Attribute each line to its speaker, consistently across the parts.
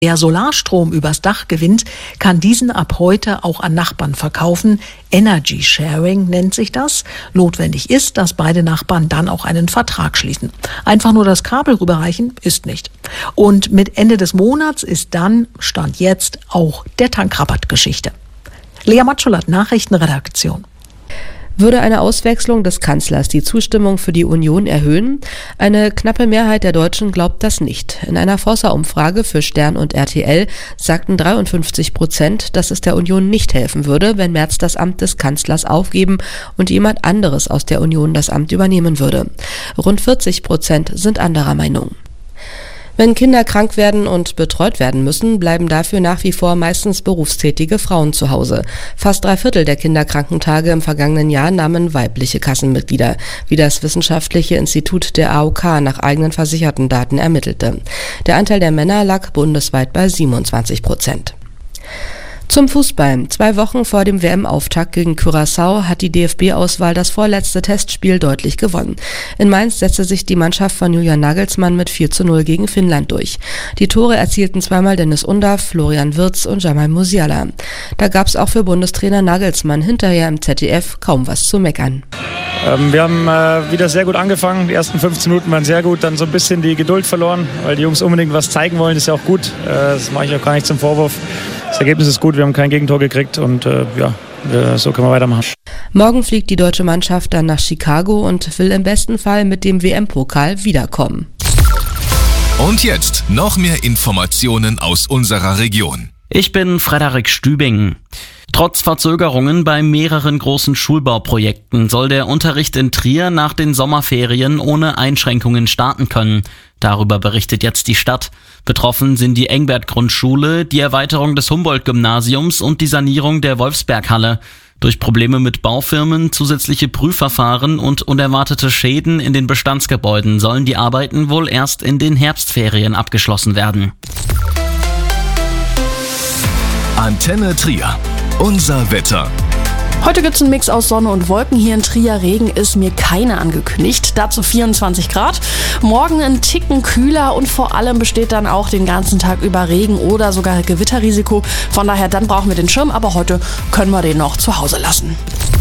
Speaker 1: Wer Solarstrom übers Dach gewinnt, kann diesen ab heute auch an Nachbarn verkaufen. Energy Sharing nennt sich das. Notwendig ist, dass beide Nachbarn dann auch einen Vertrag schließen. Einfach nur das Kabel rüberreichen ist nicht. Und mit Ende des Monats ist dann, Stand jetzt, auch der Tankrabatt Geschichte. Lea Matschulat, Nachrichtenredaktion.
Speaker 2: Würde eine Auswechslung des Kanzlers die Zustimmung für die Union erhöhen? Eine knappe Mehrheit der Deutschen glaubt das nicht. In einer Forsa-Umfrage für Stern und RTL sagten 53%, dass es der Union nicht helfen würde, wenn Merz das Amt des Kanzlers aufgeben und jemand anderes aus der Union das Amt übernehmen würde. Rund 40% sind anderer Meinung. Wenn Kinder krank werden und betreut werden müssen, bleiben dafür nach wie vor meistens berufstätige Frauen zu Hause. Fast 3/4 der Kinderkrankentage im vergangenen Jahr nahmen weibliche Kassenmitglieder, wie das Wissenschaftliche Institut der AOK nach eigenen versicherten Daten ermittelte. Der Anteil der Männer lag bundesweit bei 27%. Zum Fußball. 2 Wochen vor dem WM-Auftakt gegen Curaçao hat die DFB-Auswahl das vorletzte Testspiel deutlich gewonnen. In Mainz setzte sich die Mannschaft von Julian Nagelsmann mit 4:0 gegen Finnland durch. Die Tore erzielten zweimal Dennis Undav, Florian Wirtz und Jamal Musiala. Da gab es auch für Bundestrainer Nagelsmann hinterher im ZDF kaum was zu meckern.
Speaker 3: Wir haben wieder sehr gut angefangen. Die ersten 15 Minuten waren sehr gut, dann so ein bisschen die Geduld verloren, weil die Jungs unbedingt was zeigen wollen, das ist ja auch gut. Das mache ich auch gar nicht zum Vorwurf. Das Ergebnis ist gut, wir haben kein Gegentor gekriegt und so können wir weitermachen.
Speaker 2: Morgen fliegt die deutsche Mannschaft dann nach Chicago und will im besten Fall mit dem WM-Pokal wiederkommen.
Speaker 4: Und jetzt noch mehr Informationen aus unserer Region.
Speaker 5: Ich bin Frederik Stübing. Trotz Verzögerungen bei mehreren großen Schulbauprojekten soll der Unterricht in Trier nach den Sommerferien ohne Einschränkungen starten können. Darüber berichtet jetzt die Stadt. Betroffen sind die Engbert-Grundschule, die Erweiterung des Humboldt-Gymnasiums und die Sanierung der Wolfsberghalle. Durch Probleme mit Baufirmen, zusätzliche Prüfverfahren und unerwartete Schäden in den Bestandsgebäuden sollen die Arbeiten wohl erst in den Herbstferien abgeschlossen werden.
Speaker 4: Antenne Trier. Unser Wetter.
Speaker 6: Heute gibt's einen Mix aus Sonne und Wolken. Hier in Trier Regen ist mir keine angekündigt. Dazu 24 Grad. Morgen ein Ticken kühler und vor allem besteht dann auch den ganzen Tag über Regen oder sogar Gewitterrisiko. Von daher, dann brauchen wir den Schirm, aber heute können wir den noch zu Hause lassen.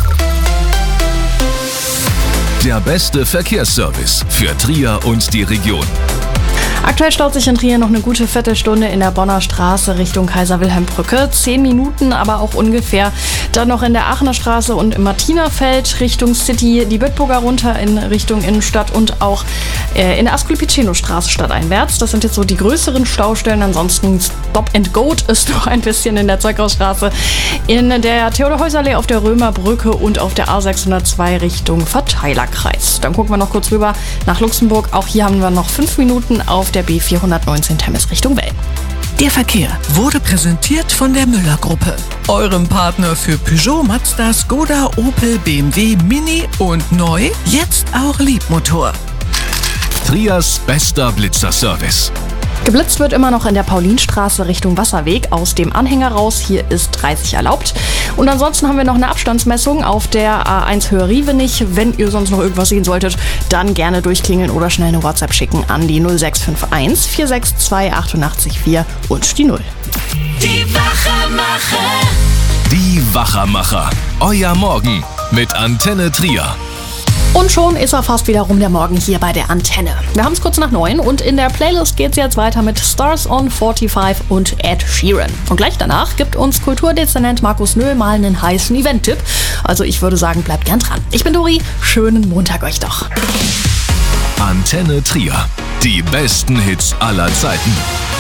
Speaker 4: Der beste Verkehrsservice für Trier und die Region.
Speaker 6: Aktuell staut sich in Trier noch eine gute Viertelstunde in der Bonner Straße Richtung Kaiser-Wilhelm-Brücke. 10 Minuten aber auch ungefähr. Dann noch in der Aachener Straße und im Martinerfeld Richtung City, die Bitburger runter in Richtung Innenstadt und auch in der Ascoli-Piceno-Straße stadteinwärts. Das sind jetzt so die größeren Staustellen. Ansonsten Stop and Go ist noch ein bisschen in der Zeughausstraße, in der Theodor-Heuser-Allee auf der Römerbrücke und auf der A602 Richtung Verteilerkreis. Dann gucken wir noch kurz rüber nach Luxemburg. Auch hier haben wir noch 5 Minuten auf der B419 Temmes Richtung Wellen.
Speaker 7: Der Verkehr wurde präsentiert von der Müller-Gruppe, eurem Partner für Peugeot, Mazda, Skoda, Opel, BMW, Mini und neu, jetzt auch Liebmotor.
Speaker 4: Triers bester Blitzerservice.
Speaker 6: Geblitzt wird immer noch in der Paulinstraße Richtung Wasserweg aus dem Anhänger raus. Hier ist 30 erlaubt. Und ansonsten haben wir noch eine Abstandsmessung auf der A1 Höhe-Rievenich. Wenn ihr sonst noch irgendwas sehen solltet, dann gerne durchklingeln oder schnell eine WhatsApp schicken an die 0651 462 884 und die 0.
Speaker 8: Die Wachermacher.
Speaker 4: Die Wachermacher. Euer Morgen mit Antenne Trier.
Speaker 6: Und schon ist er fast wieder rum, der Morgen hier bei der Antenne. Wir haben es kurz nach 9 und in der Playlist geht's jetzt weiter mit Stars on 45 und Ed Sheeran. Und gleich danach gibt uns Kulturdezernent Markus Nöhl mal einen heißen Event-Tipp. Also ich würde sagen, bleibt gern dran. Ich bin Dori, schönen Montag euch doch.
Speaker 4: Antenne Trier. Die besten Hits aller Zeiten.